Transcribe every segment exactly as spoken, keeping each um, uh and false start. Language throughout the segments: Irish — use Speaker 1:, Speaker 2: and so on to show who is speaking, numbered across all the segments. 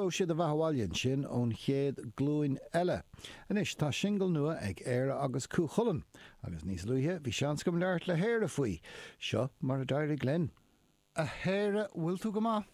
Speaker 1: Seo siad a bhaháilíonn sin ón chéad glúin eile. Inis tá single nua ag Éire agus Cúchulainn, agus níos luithe bhí seans go leart le Héire faoi. Seo mar a dairigh Glenn. A Héire bhfuil tú go maith?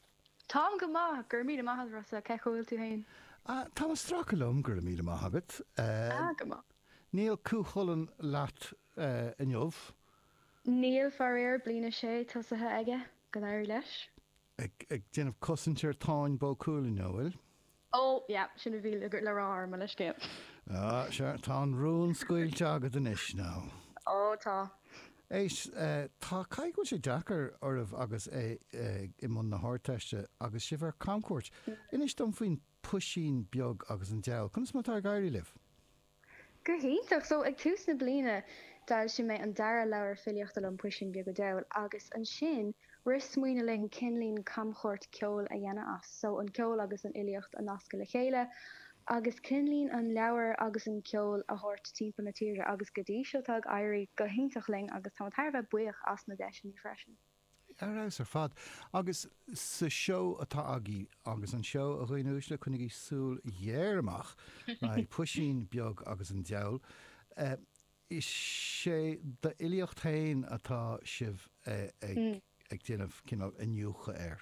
Speaker 2: Tám go maith, gur míad maith rasa, ceich bhfuil tú hain?
Speaker 1: Tá strachalum gur míad maith agat.
Speaker 2: Ah, go maith.
Speaker 1: Níl Cúchulainn leat in jobh?
Speaker 2: Níl farir blina sé tosathe aige, go dair leis.
Speaker 1: Ag déanamh cosantir táin bó cúla nóil?
Speaker 2: Ó, ja, sinna bhí le le rá me leis céim.
Speaker 1: Ah, sure, tá an rún scoilte agad inis ná.
Speaker 2: Ó, tá.
Speaker 1: Éis, tá caiig go sé Jackar ormh agus é i mún na háirteiste agus si bhar camcuairt. Inis dom faoin puisín beag agus an deall. Conas má tar gaiirí libh?
Speaker 2: Gur híntaach, so ag tús na blina dail si mé an dara leabhar filiochtal an puisín beag go deall agus an sin ris smuoine le an cinlín camchort ceol a dhéana as. So an ceol agus an iliocht a nasca le chéile, agus cinlín an leabhar agus an ceol a hort timp na tíre agus go dtí seo tag airí go híntaach ling agus tá tar bheith buíoch as na deisiní freisin.
Speaker 1: Arás ar fad. Agus sa seo atá agé agus an seo a chuoinúis le chunig súl dhéarmach na puisín beag agus an deall. Uh, is sé de iliocht hain atá sibh uh, ag, mm. ag déanamh cinál inniucha air?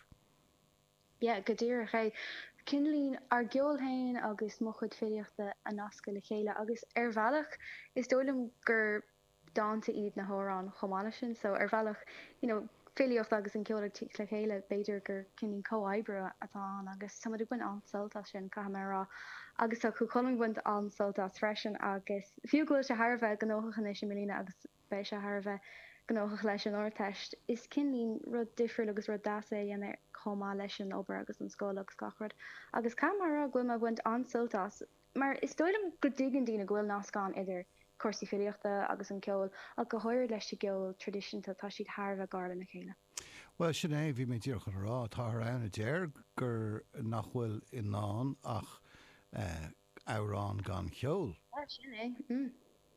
Speaker 2: Ja, go dtír ché cinlín ar geolhain agus mo chud filiochta a nasca le chéile agus ar bhealach is dólam gur dáanta iad na hórán chomáile sin, so ar bhealach, you know, filiocht agus an ceola tí le chéile beidir gur cinlín comhaibbre atá agus samad buin ansalta sin camerará agus tá Cúchulainn buint ansalta freisin agus fiúgóil se Harbheith gnóchachan is milína agus bei se Harbheith gnóchach leis an orteist is cinlín rud difriúil agus rud dasa dhéana comá leis an obair agus an scóla agus gachrad agus camera ghfuil me buint ansaltas, mar is dóilm go dtigan dína ghfuil nascán idir cuasaí filiochta agus an ceol a go háir leis de geol tradiisiúnta tá siad Harbheith garla na chéile.
Speaker 1: Well, sin é bhí mé tíoch an rá tá anna déir gur nachhfuil in ná ach uh, árán gan cheol.
Speaker 2: Sin é. Mm.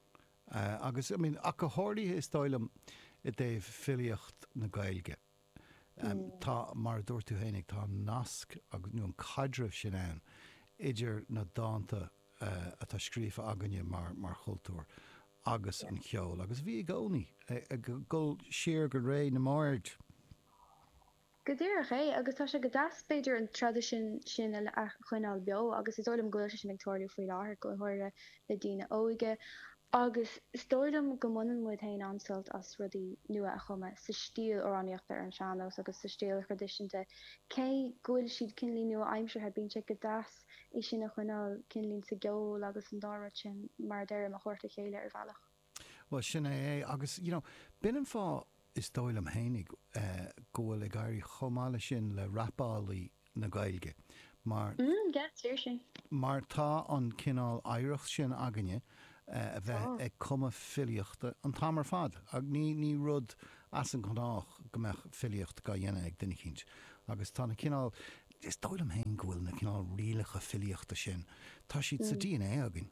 Speaker 1: Uh, agus, I mean, a go háirtí is dóilm i dtéh filiocht na Gaeilge. Um, mm. Tá mar dúir tú hénig tá nasc agus nu an caidrih sin ann idir na dáanta uh, atá scrífa aganne mar, mar chultúr agus yeah. an cheol agus bhí gcónaí a go siar go ré na máird.
Speaker 2: Go dtír é agus tá sé go das beidir an tradiisisin sin a chuinál beo agus is dóilm goil sin Victoria faoi láthair go háire le dína óige agus stoidm go munan muid hain ansalt as rudí nua a chuma sa stíl óráníocht ar an seanos agus sa stíl tradiisiúnta cé gúil siad cinlín nua aimsir heb bín se go das é sin a chuinál cinlín sa geol agus an dára sin mar deir a chóirta chéile ar bhealach.
Speaker 1: Well, sin é agus, you know, bin an fá is dóilm hénig uh, ggóil ag gaiirí chomáile sin le rapálaí na Gaeilge. Mar,
Speaker 2: mm, yeah, sin.
Speaker 1: mar tá an cinál éireacht sin aganne uh, a bheith oh. ag cuma filiochta an tamar fad. Ag ní, ní rud as an chunách gombeach filiocht ga dhéine ag duine chinint. Agus tá na cinál, is dóilm héin ghfuil na cinál rialacha filiochta sin. Tá siad mm. sa D N A agin?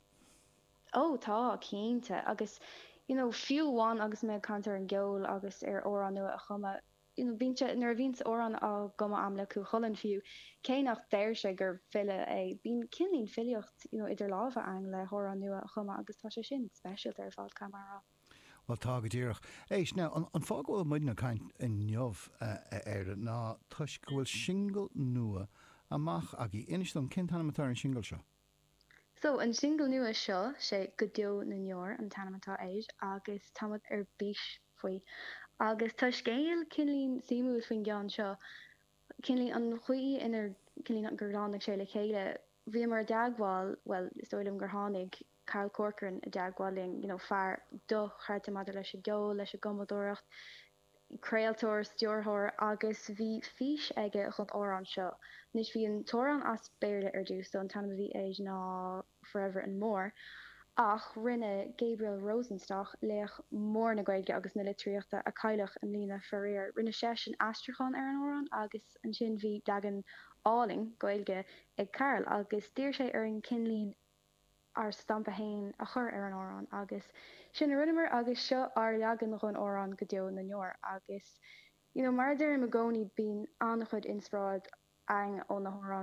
Speaker 2: Ó, tá, cínta. Agus you know, fiúháin agus mé cantar an geol agus ar órán nua a chuma. You know, bínse nar víns órán á goma am le Cúchulainn fiú, cé nach déir se gur fille é bín cinlín filiocht, you know, idir láfa ang le órán nua a chuma agus tá sé sin special ar fád camera.
Speaker 1: Well, tá go dtíreach. Éis, ná, an, an fágóil muid na caint in neomh uh, air ná tuis gohfuil single nua amach agé inis an cin tanamatar an single seo.
Speaker 2: So an single nua seo sé go deo na neor an tanamatá éis agus tamad ar bís faoi. Agus tá scéal cinlín simú faoin gceann seo cinlín an chuí inar cinlín gur tháinig sé le chéile. Bhí mar deagháil, well, is dóilm gur tháinig Carl Corcoran a deagháiling, you know, fear do charta maidir leis a geol leis a gomadóireacht, creaaltóir stiúrthóir agus bhí fís aige chun órán seo. Nis bhí an tóran as béirle ar dús so an tanna bhí éis ná Forever and More. Ach rinne Gabriel Rosenstock leach mór na Gaeilge agus na litríochta a caiilech an lína Ferrer. Rinne sé an astrachan ar an órán agus an sin bhí dagan áling Gaeilge ag Carl agus tíir sé ar an cinlín ar stampa hain a chur ar an órán agus sin rinnemer agus seo ar leagan chun órán go deo na neor agus you know mar deir me gcónaí bín annachchud inspráid ang ó na hórán ar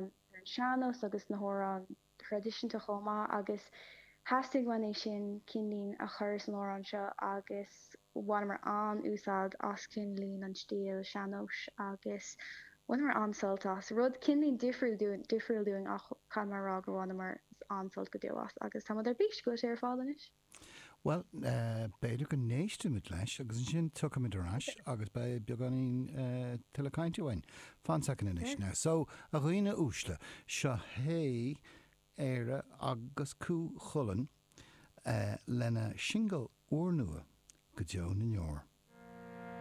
Speaker 2: an seanos agus na hórán tradiisiúnta chomá agus hastig van é sin cinlín a churs an órán seo agus bhain mar an úsáid as cinlín an stíl seanos agus bhain mar ansoltas rud cinlín difriúil doing difriúil doing ach can mar rá go bhhain mar ansalt go dewas agus tá ar bís go sé ar fádan is.
Speaker 1: Well, uh, beidir go néiste mit leis agus an sin tu mit arás agus be beganín uh, telecaintehhain fansacan in is. Yeah. So a roioine úsle se hé éire agus cú cholan uh, lena single uair nua go deo na Nior.